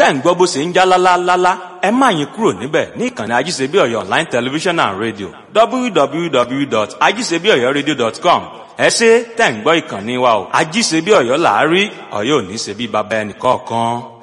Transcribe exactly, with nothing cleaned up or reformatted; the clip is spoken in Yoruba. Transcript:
ṣé ń gbọ́ bó ṣe ń já lálálálá ẹ má yín kúrò níbẹ̀ ní ìkànnì ajíṣebíọ̀yọ̀ online television and radio w w w dot ajíṣebíọ̀yọ̀radio dot com ẹ ṣé tẹ̀ ń gbọ́ ìkànnì wa o ajíṣebíọ̀yọ̀ làárí Ọ̀yọ́ ò ní ṣe bí baba ẹnì kọ̀ọ̀kan.